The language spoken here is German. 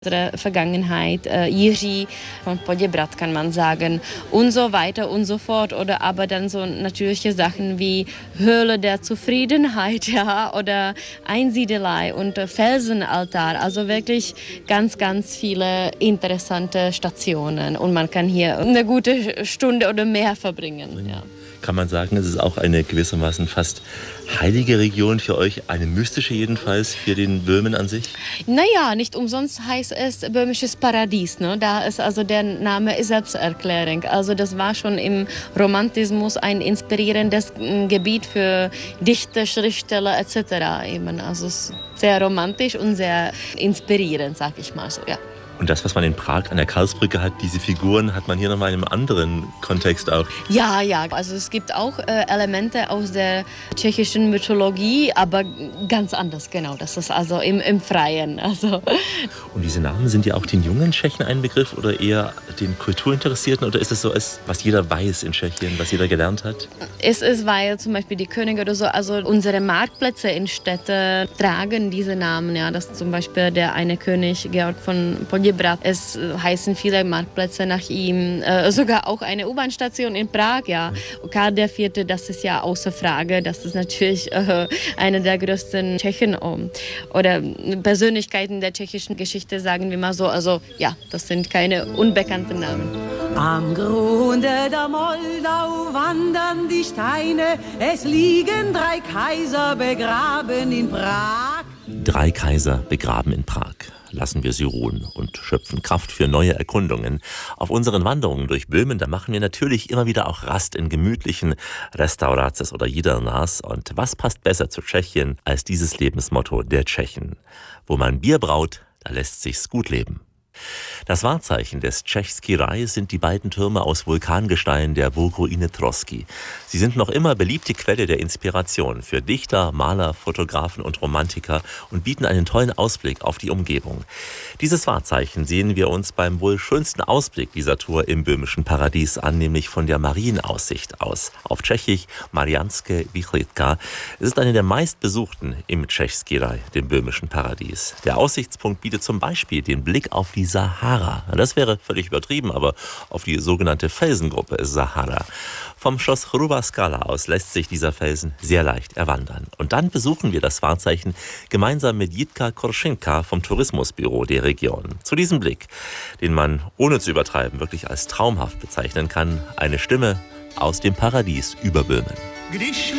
der Vergangenheit, Jiří von Poděbrad kann man sagen und so weiter und so fort, oder aber dann so natürliche Sachen wie Höhle der Zufriedenheit, ja, oder Einsiedelei und Felsenaltar, also wirklich ganz, ganz viele interessante Stationen und man kann hier eine gute Stunde oder mehr verbringen, ja. Kann man sagen, es ist auch eine gewissermaßen fast heilige Region für euch, eine mystische jedenfalls für den Böhmen an sich? Naja, nicht umsonst heißt es böhmisches Paradies. Ne? Da ist also der Name ist Selbsterklärung. Also das war schon im Romantismus ein inspirierendes Gebiet für Dichter, Schriftsteller etc. Eben. Also es ist sehr romantisch und sehr inspirierend, sag ich mal so, ja. Und das, was man in Prag an der Karlsbrücke hat, diese Figuren, hat man hier nochmal in einem anderen Kontext auch. Ja, also es gibt auch Elemente aus der tschechischen Mythologie, aber ganz anders, genau. Das ist also im Freien. Also. Und diese Namen, sind ja auch den jungen Tschechen ein Begriff oder eher den Kulturinteressierten? Oder ist es so, was jeder weiß in Tschechien, was jeder gelernt hat? Es ist, weil zum Beispiel die Könige oder so, also unsere Marktplätze in Städten tragen diese Namen. Ja, das ist zum Beispiel der eine König, Georg von Poděbrad. Es heißen viele Marktplätze nach ihm, sogar auch eine U-Bahn-Station in Prag, ja. Karl IV., das ist ja außer Frage, das ist natürlich einer der größten Tschechen oder Persönlichkeiten der tschechischen Geschichte, sagen wir mal so. Also ja, das sind keine unbekannten Namen. Am Grunde der Moldau wandern die Steine, es liegen 3 Kaiser begraben in Prag. 3 Kaiser begraben in Prag. Lassen wir sie ruhen und schöpfen Kraft für neue Erkundungen. Auf unseren Wanderungen durch Böhmen, da machen wir natürlich immer wieder auch Rast in gemütlichen Restauraces oder Jidelnas. Und was passt besser zu Tschechien als dieses Lebensmotto der Tschechen? Wo man Bier braut, da lässt sich's gut leben. Das Wahrzeichen des Český ráj sind die beiden Türme aus Vulkangestein der Burgruine Trosky. Sie sind noch immer beliebte Quelle der Inspiration für Dichter, Maler, Fotografen und Romantiker und bieten einen tollen Ausblick auf die Umgebung. Dieses Wahrzeichen sehen wir uns beim wohl schönsten Ausblick dieser Tour im böhmischen Paradies an, nämlich von der Marienaussicht aus. Auf Tschechisch Mariánske výhliadka. Es ist eine der meistbesuchten im Český ráj, dem böhmischen Paradies. Der Aussichtspunkt bietet zum Beispiel den Blick auf die Sahara. Das wäre völlig übertrieben, aber auf die sogenannte Felsengruppe Sahara. Vom Schloss Hruba Skala aus lässt sich dieser Felsen sehr leicht erwandern. Und dann besuchen wir das Wahrzeichen gemeinsam mit Jitka Korschinka vom Tourismusbüro der Region. Zu diesem Blick, den man ohne zu übertreiben wirklich als traumhaft bezeichnen kann, eine Stimme aus dem Paradies über Böhmen.